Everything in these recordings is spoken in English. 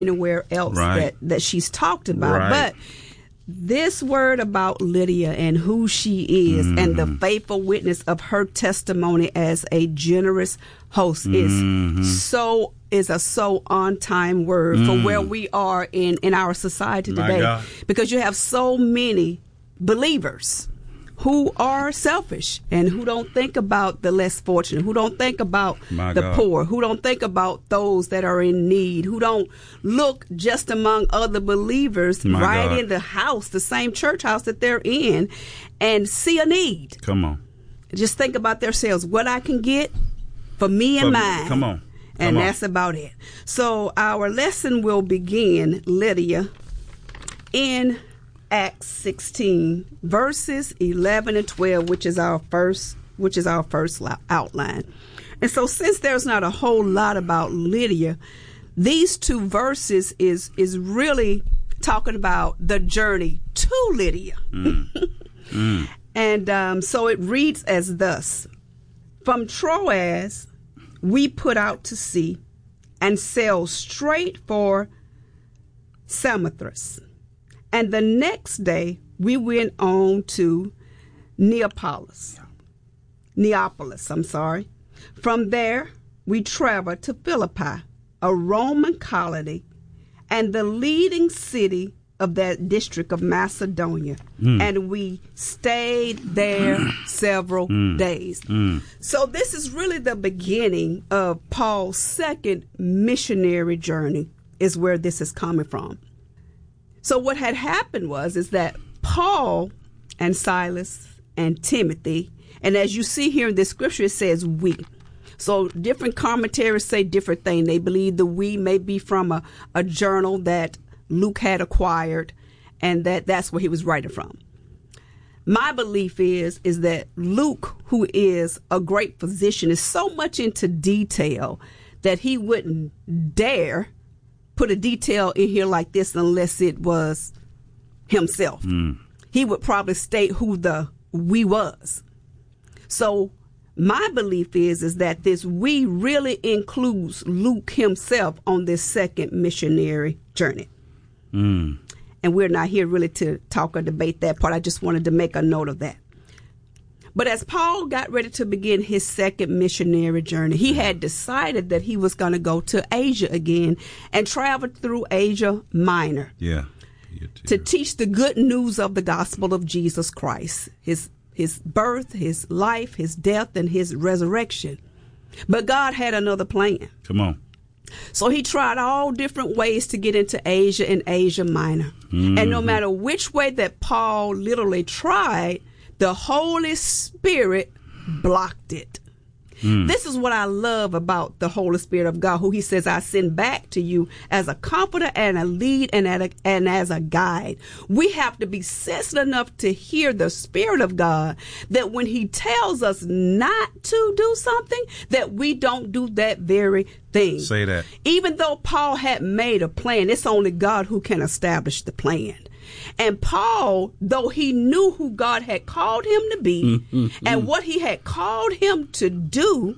anywhere else that she's talked about. But this word about Lydia and who she is and the faithful witness of her testimony as a generous host is a so on time word for where we are in our society today, because you have so many believers who are selfish and who don't think about the less fortunate, who don't think about the poor, who don't think about those that are in need, who don't look just among other believers in the house, the same church house that they're in, and see a need. Come on. Just think about themselves, what I can get for me and mine. Come on. And that's about it. So our lesson will begin, Lydia, in Acts 16, verses 11 and 12, which is our first outline. And so since there's not a whole lot about Lydia, these two verses is really talking about the journey to Lydia. And so it reads as thus: From Troas we put out to sea and sailed straight for Samothrace. And the next day, we went on to Neapolis. From there, we traveled to Philippi, a Roman colony, and the leading city of that district of Macedonia. And we stayed there several days. So this is really the beginning of Paul's second missionary journey, is where this is coming from. So what had happened is that Paul and Silas and Timothy, and as you see here in this scripture, it says we. So different commentaries say different things. They believe the we may be from a journal that Luke had acquired, and that's where he was writing from. My belief is that Luke, who is a great physician, is so much into detail that he wouldn't dare put a detail in here like this unless it was himself. He would probably state who the we was. So my belief is that this we really includes Luke himself on this second missionary journey. And we're not here really to talk or debate that part. I just wanted to make a note of that. But as Paul got ready to begin his second missionary journey, he had decided that he was going to go to Asia again and travel through Asia Minor to teach the good news of the gospel of Jesus Christ, his birth, his life, his death, and his resurrection. But God had another plan. Come on. So he tried all different ways to get into Asia and Asia Minor. And no matter which way that Paul literally tried, the Holy Spirit blocked it. This is what I love about the Holy Spirit of God, who he says, I send back to you as a comforter and a lead and as a guide. We have to be sensitive enough to hear the Spirit of God, that when he tells us not to do something, that we don't do that very thing. Say that. Even though Paul had made a plan, it's only God who can establish the plan. And Paul, though he knew who God had called him to be and what he had called him to do,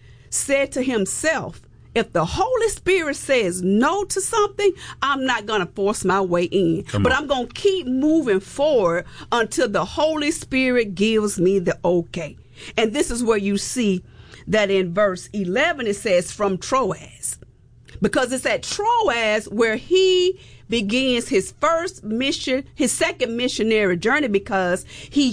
said to himself, if the Holy Spirit says no to something, I'm not going to force my way in. But I'm going to keep moving forward until the Holy Spirit gives me the okay. And this is where you see that in verse 11 it says from Troas. Because it's at Troas where he begins his first mission, his second missionary journey, because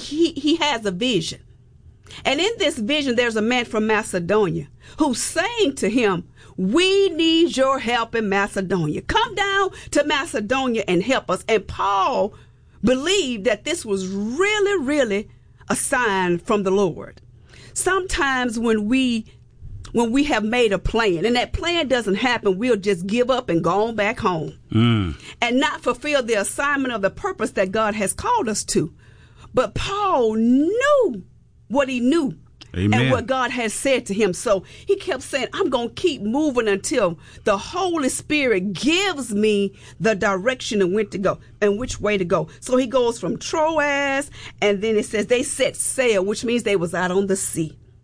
he has a vision. And in this vision, there's a man from Macedonia who's saying to him, we need your help in Macedonia. Come down to Macedonia and help us. And Paul believed that this was really, really a sign from the Lord. Sometimes when we have made a plan and that plan doesn't happen, we'll just give up and go on back home and not fulfill the assignment of the purpose that God has called us to. But Paul knew what he knew. Amen. And what God has said to him. So he kept saying, I'm going to keep moving until the Holy Spirit gives me the direction and when to go and which way to go. So he goes from Troas, and then it says they set sail, which means they was out on the sea.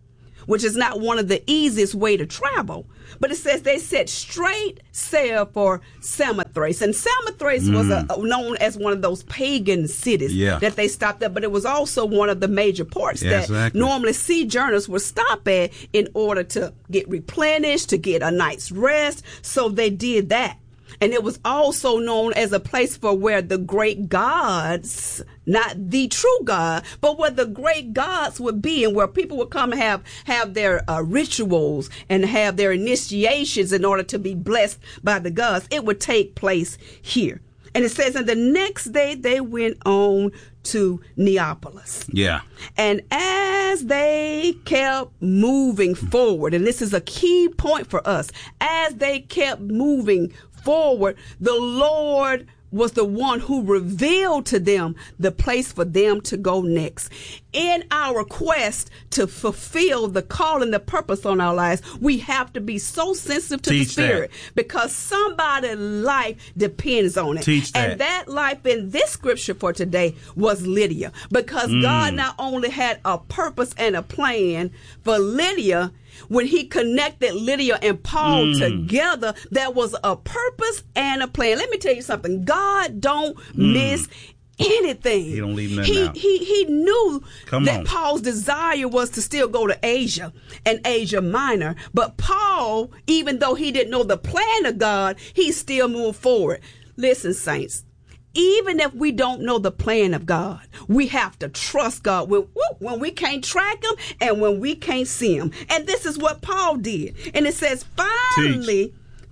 which is not one of the easiest way to travel. But it says they set straight sail for Samothrace. And Samothrace was known as one of those pagan cities that they stopped at, but it was also one of the major ports that normally sojourners would stop at in order to get replenished, to get a night's rest. So they did that. And it was also known as a place for where the great gods, not the true God, but where the great gods would be, and where people would come and have their rituals and have their initiations in order to be blessed by the gods. It would take place here. And it says, and the next day they went on to Neapolis. Yeah. And as they kept moving forward, and this is a key point for us, as they kept moving forward, the Lord was the one who revealed to them the place for them to go next. In our quest to fulfill the call and the purpose on our lives, we have to be so sensitive to the Spirit because somebody's life depends on it. And that life in this scripture for today was Lydia, because God not only had a purpose and a plan for Lydia. When he connected Lydia and Paul together, there was a purpose and a plan. Let me tell you something. God don't miss anything. He don't leave nothing out. He knew that Paul's desire was to still go to Asia and Asia Minor. But Paul, even though he didn't know the plan of God, he still moved forward. Listen, saints. Even if we don't know the plan of God, we have to trust God when we can't track him and when we can't see him. And this is what Paul did. And it says, finally,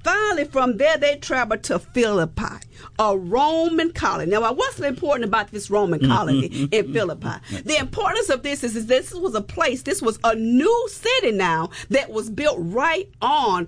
from there they traveled to Philippi, a Roman colony. Now, what's important about this Roman colony in Philippi? The importance of this is this was a place, this was a new city now that was built right on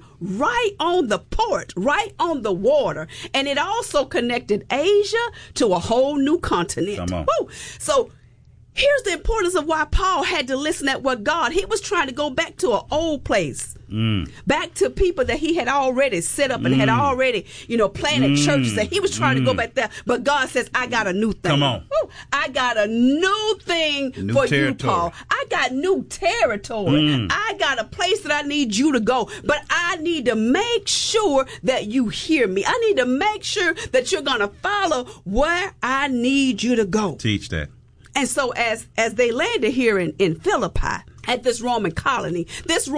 the port, right on the water. And it also connected Asia to a whole new continent. Come on. Woo. So here's the importance of why Paul had to listen at what God, he was trying to go back to an old place. Back to people that he had already set up and had already, planted churches, that he was trying to go back there. But God says, I got a new thing. Come on. Woo. I got a new thing for territory. You, Paul. I got new territory. I got a place that I need you to go. But I need to make sure that you hear me. I need to make sure that you're going to follow where I need you to go. Teach that. And so as they landed here in Philippi, at this Roman colony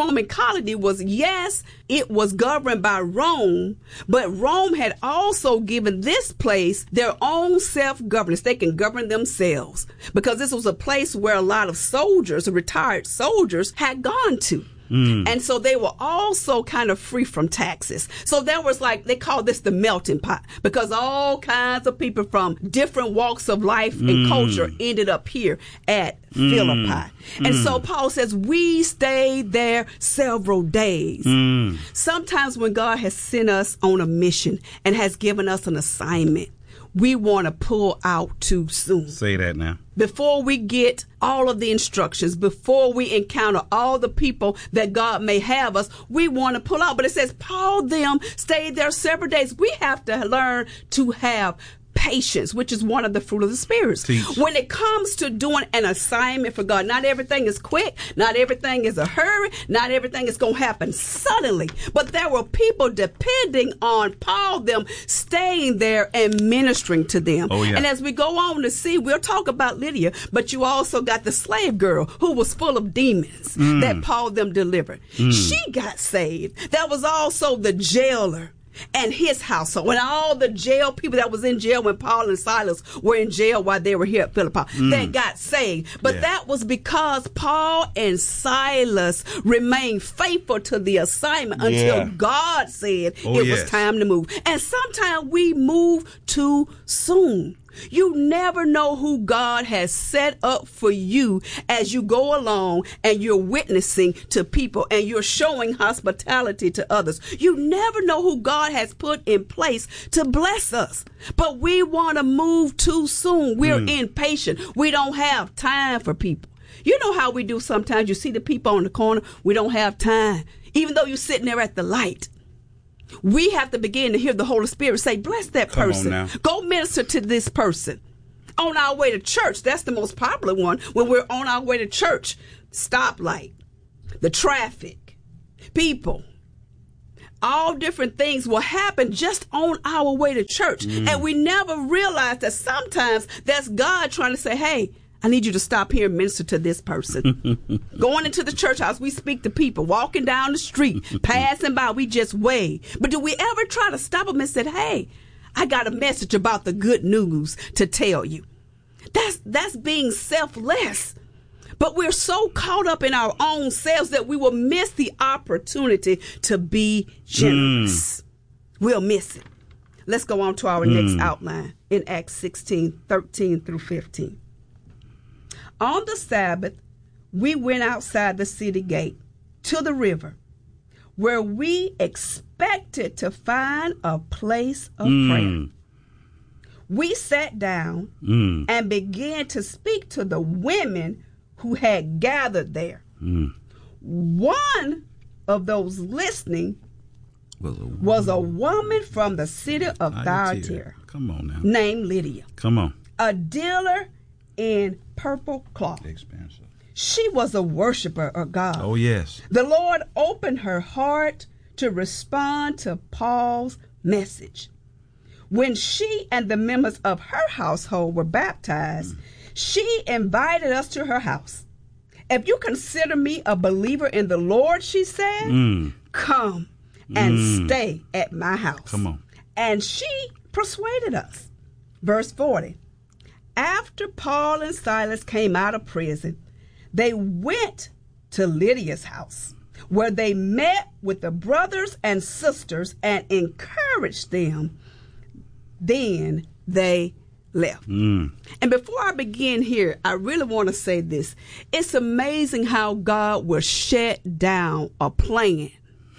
was, yes, it was governed by Rome, but Rome had also given this place their own self-governance. They can govern themselves because this was a place where a lot of soldiers, retired soldiers, had gone to. And so they were also kind of free from taxes. So there was they call this the melting pot, because all kinds of people from different walks of life and culture ended up here at Philippi. And so Paul says, we stayed there several days. Sometimes when God has sent us on a mission and has given us an assignment, we want to pull out too soon. Say that now. Before we get all of the instructions, before we encounter all the people that God may have us, we want to pull out. But it says, Paul them stayed there several days. We have to learn to have patience, which is one of the fruit of the Spirit. When it comes to doing an assignment for God, not everything is quick, not everything is a hurry, not everything is going to happen suddenly. But there were people depending on Paul them staying there and ministering to them. Oh, yeah. And as we go on to see, we'll talk about Lydia, but you also got the slave girl who was full of demons that Paul them delivered. She got saved. There was also the jailer and his household, and all the jail people that was in jail when Paul and Silas were in jail while they were here at Philippi, they got saved. But that was because Paul and Silas remained faithful to the assignment until God said it was time to move. And sometimes we move too soon. You never know who God has set up for you as you go along and you're witnessing to people and you're showing hospitality to others. You never know who God has put in place to bless us. But we want to move too soon. We're impatient. We don't have time for people. You know how we do sometimes. You see the people on the corner. We don't have time. Even though you're sitting there at the light. We have to begin to hear the Holy Spirit say, bless that person. Go minister to this person. On our way to church, that's the most popular one. When we're on our way to church, stoplight. the traffic, people, all different things will happen just on our way to church. And we never realize that sometimes that's God trying to say, hey, I need you to stop here and minister to this person. Going into the church house, we speak to people. Walking down the street, passing by, we just wave. But do we ever try to stop them and say, hey, I got a message about the good news to tell you? That's being selfless. But we're so caught up in our own selves that we will miss the opportunity to be generous. We'll miss it. Let's go on to our next outline in Acts 16:13 through 15. On the Sabbath, we went outside the city gate to the river, where we expected to find a place of prayer. We sat down and began to speak to the women who had gathered there. One of those listening was a woman from the city of Thyatira. Come on now. Named Lydia. Come on. A dealer in purple cloth. Expensive. She was a worshiper of God. Oh, yes. The Lord opened her heart to respond to Paul's message. When she and the members of her household were baptized, she invited us to her house. If you consider me a believer in the Lord, she said, come and stay at my house. Come on. And she persuaded us. Verse 40. After Paul and Silas came out of prison, they went to Lydia's house, where they met with the brothers and sisters and encouraged them. Then they left. And before I begin here, I really want to say this. It's amazing how God will shut down a plan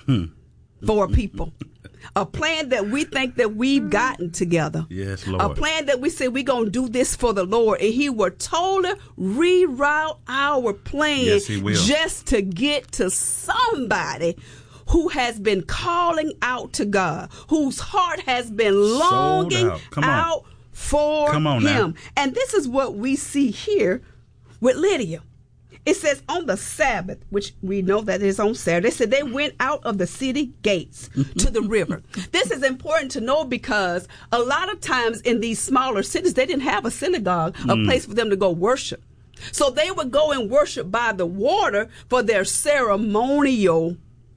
for people. A plan that we think that we've gotten together. Yes, Lord. A plan that we say we're going to do this for the Lord. And he will totally reroute our plan. Yes, he will. Just to get to somebody who has been calling out to God, whose heart has been longing out for him. Now. And this is what we see here with Lydia. It says on the Sabbath, which we know that is on Saturday, it said they went out of the city gates to the river. This is important to know because a lot of times in these smaller cities, they didn't have a synagogue, a place for them to go worship. So they would go and worship by the water for their ceremonial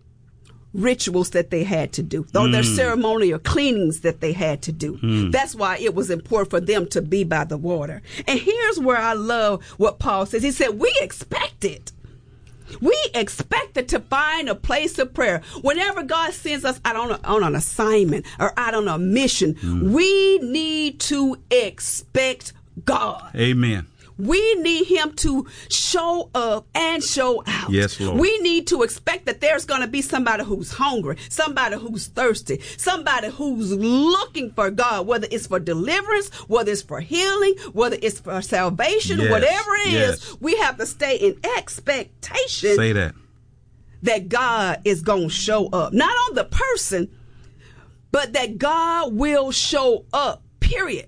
rituals that they had to do, or their ceremonial cleanings that they had to do. That's why it was important for them to be by the water. And here's where I love what Paul says. He said, we expected. We expected to find a place of prayer. Whenever God sends us out on an assignment or out on a mission, we need to expect God. Amen. We need him to show up and show out. Yes, Lord. We need to expect that there's going to be somebody who's hungry, somebody who's thirsty, somebody who's looking for God, whether it's for deliverance, whether it's for healing, whether it's for salvation, whatever it is. We have to stay in expectation. Say that God is going to show up. Not on the person, but that God will show up, period.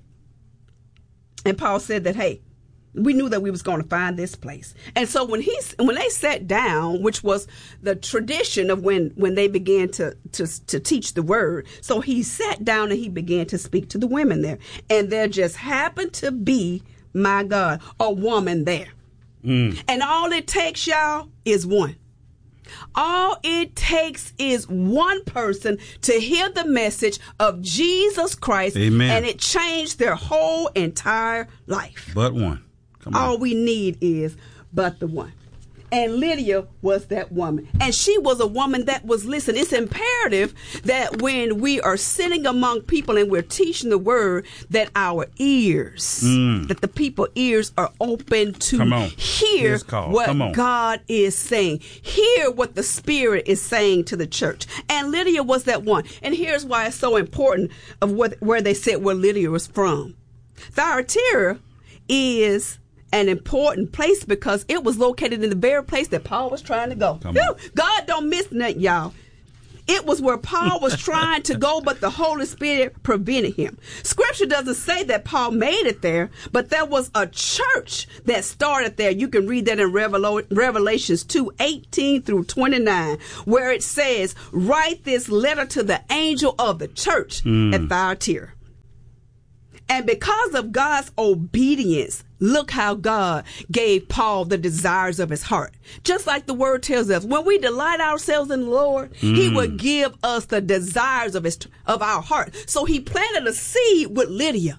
And Paul said that, hey, we knew that we was going to find this place. And so when they sat down, which was the tradition of when they began to teach the word, so he sat down and he began to speak to the women there. And there just happened to be, my God, a woman there. And all it takes, y'all, is one. All it takes is one person to hear the message of Jesus Christ. Amen. And it changed their whole entire life. But one. All we need is but the one. And Lydia was that woman. And she was a woman that was listening. It's imperative that when we are sitting among people and we're teaching the word, that our ears, that the people's ears are open to hear what God is saying. Hear what the Spirit is saying to the church. And Lydia was that one. And here's why it's so important of where they said where Lydia was from. Thyatira is an important place because it was located in the very place that Paul was trying to go. God don't miss nothing, y'all. It was where Paul was trying to go, but the Holy Spirit prevented him. Scripture doesn't say that Paul made it there, but there was a church that started there. You can read that in Revelations 2:18 through 29, where it says, write this letter to the angel of the church at Thyatira. And because of God's obedience, look how God gave Paul the desires of his heart. Just like the word tells us, when we delight ourselves in the Lord, he will give us the desires of our heart. So he planted a seed with Lydia.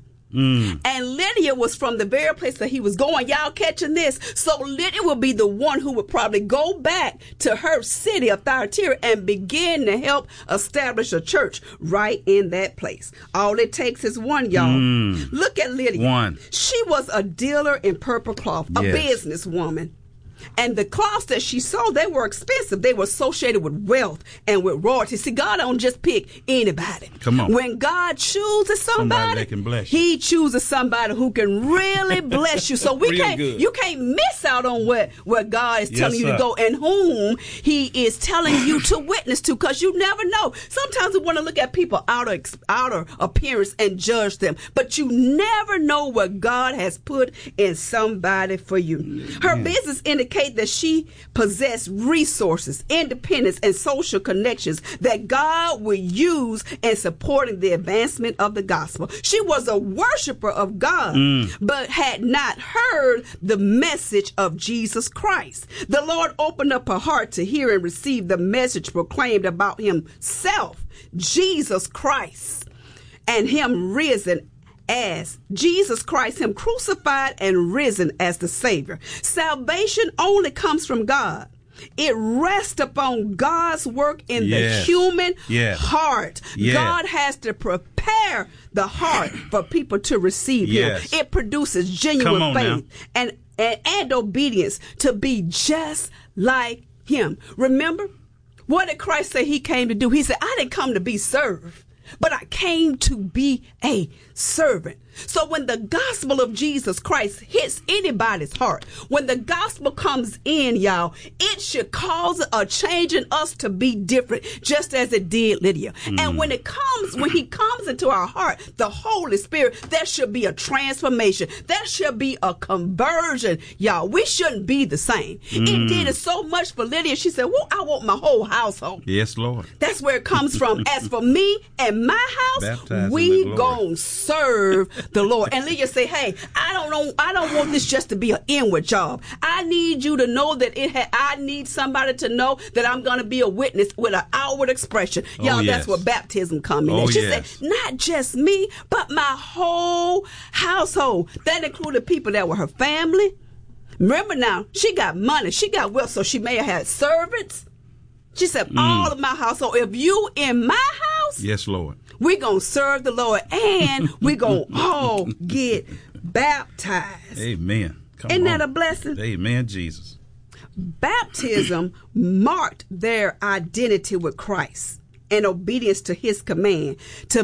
And Lydia was from the very place that he was going. Y'all catching this? So Lydia will be the one who would probably go back to her city of Thyatira and begin to help establish a church right in that place. All it takes is one, y'all. Look at Lydia. One. She was a dealer in purple cloth, a businesswoman. And the cloths that she sold, they were expensive. They were associated with wealth and with royalty. See, God don't just pick anybody. Come on. When God chooses somebody that can bless you. he chooses somebody who can really bless you. So you can't miss out on what God is telling you to go and whom he is telling you to witness to, because you never know. Sometimes we want to look at people outer appearance and judge them, but you never know what God has put in somebody for you. Her business indicates that she possessed resources, independence, and social connections that God would use in supporting the advancement of the gospel. She was a worshiper of God, but had not heard the message of Jesus Christ. The Lord opened up her heart to hear and receive the message proclaimed about himself, Jesus Christ, and him risen as Jesus Christ, him crucified and risen as the Savior. Salvation only comes from God. It rests upon God's work in the human heart. God has to prepare the heart for people to receive him. It produces genuine faith and obedience to be just like him. Remember, what did Christ say he came to do? He said, I didn't come to be served, but I came to be a servant. So when the gospel of Jesus Christ hits anybody's heart, when the gospel comes in, y'all, it should cause a change in us to be different, just as it did Lydia. And when he comes into our heart, the Holy Spirit, there should be a transformation. There should be a conversion, y'all. We shouldn't be the same. It did it so much for Lydia. She said, well, I want my whole household. Yes, Lord. That's where it comes from. As for me and my house, we gon' serve the Lord. And Lydia say, hey, I don't want this just to be an inward job. I need you to know that I need somebody to know that I'm going to be a witness with an outward expression. Y'all, that's where baptism comes in. She said, not just me, but my whole household. That included people that were her family. Remember now, she got money, she got wealth, so she may have had servants. She said, all of my household, if you in my house, yes, Lord, we're going to serve the Lord, and we're going to all get baptized. Amen. Isn't that a blessing? Amen, Jesus. Baptism marked their identity with Christ and obedience to his command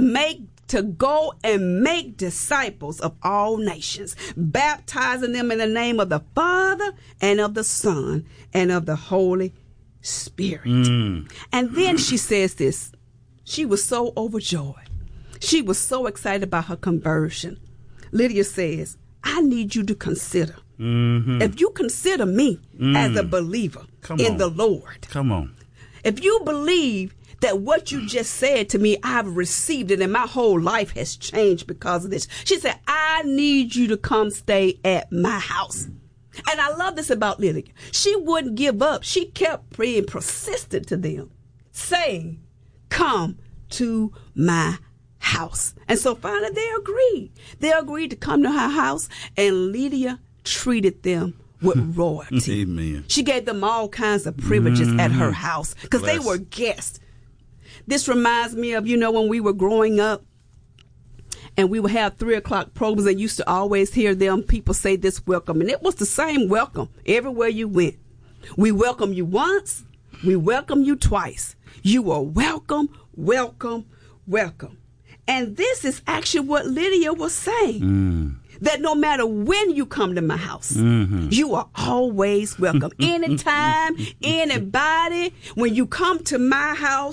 to go and make disciples of all nations, baptizing them in the name of the Father and of the Son and of the Holy Spirit. And then she says this. She was so overjoyed. She was so excited about her conversion. Lydia says, I need you to consider. If you consider me as a believer in the Lord. Come on. If you believe that what you just said to me, I've received it and my whole life has changed because of this. She said, I need you to come stay at my house. And I love this about Lydia. She wouldn't give up. She kept being persistent to them, saying, come to my house. And so finally they agreed. They agreed to come to her house, and Lydia treated them with royalty. Amen. She gave them all kinds of privileges at her house because they were guests. This reminds me of, when we were growing up and we would have 3:00 programs, and used to always hear people say this welcome. And it was the same welcome everywhere you went. We welcome you once. We welcome you twice. You are welcome, welcome, welcome. And this is actually what Lydia was saying. That no matter when you come to my house, you are always welcome. Anytime, anybody, when you come to my house,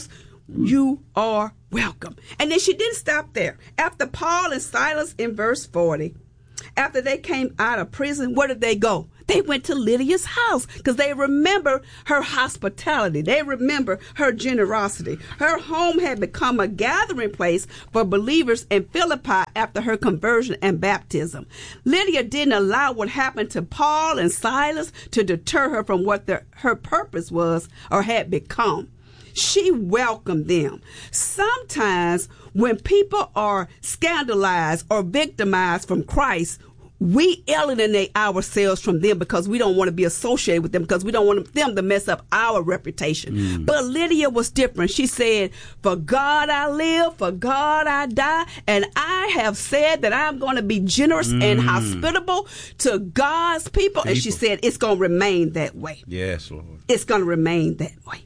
You are welcome. And then she didn't stop there. After Paul and Silas in verse 40, after they came out of prison, where did they go? They went to Lydia's house because they remember her hospitality. They remember her generosity. Her home had become a gathering place for believers in Philippi after her conversion and baptism. Lydia didn't allow what happened to Paul and Silas to deter her from what her purpose was or had become. She welcomed them. Sometimes when people are scandalized or victimized from Christ, we alienate ourselves from them because we don't want to be associated with them, because we don't want them to mess up our reputation. But Lydia was different. She said, for God I live, for God I die, and I have said that I'm going to be generous and hospitable to God's people. And she said, it's going to remain that way. Yes, Lord. It's going to remain that way.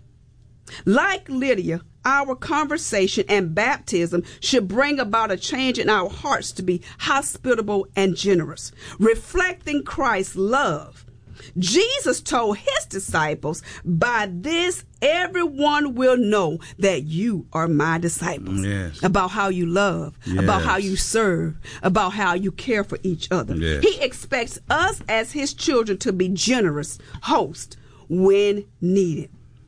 Like Lydia, our conversation and baptism should bring about a change in our hearts to be hospitable and generous, reflecting Christ's love. Jesus told his disciples, by this everyone will know that you are my disciples. Yes. About how you love, about how you serve, about how you care for each other. Yes. He expects us as his children to be generous hosts when needed.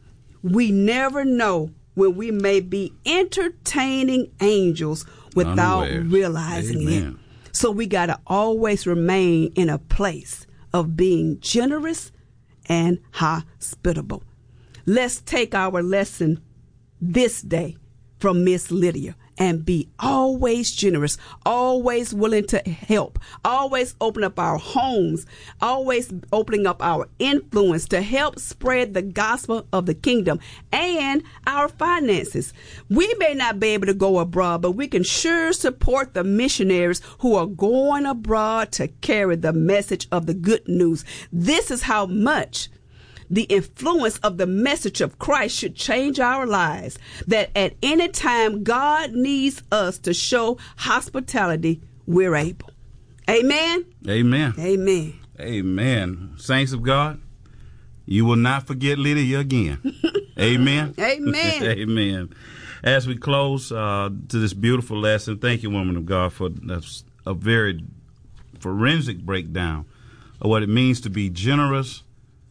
We never know when we may be entertaining angels without realizing it. So we got to always remain in a place of being generous and hospitable. Let's take our lesson this day from Miss Lydia and be always generous, always willing to help, always open up our homes, always opening up our influence to help spread the gospel of the kingdom and our finances. We may not be able to go abroad, but we can sure support the missionaries who are going abroad to carry the message of the good news. This is how much the influence of the message of Christ should change our lives, that at any time God needs us to show hospitality, we're able. Amen? Amen. Amen. Amen. Saints of God, you will not forget Lydia again. Amen? Amen. Amen. As we close to this beautiful lesson, thank you, woman of God, for a very forensic breakdown of what it means to be generous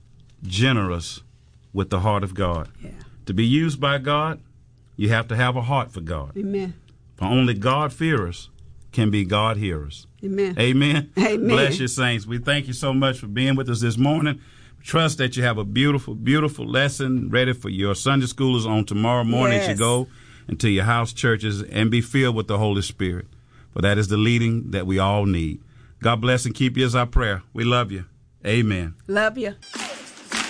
with the heart of God. Yeah. To be used by God, you have to have a heart for God. Amen. For only God-fearers can be God-hearers. Amen. Amen. Amen. Bless you, saints. We thank you so much for being with us this morning. Trust that you have a beautiful, beautiful lesson ready for your Sunday schoolers on tomorrow morning as you go into your house churches and be filled with the Holy Spirit. For that is the leading that we all need. God bless and keep you is our prayer. We love you. Amen. Love you.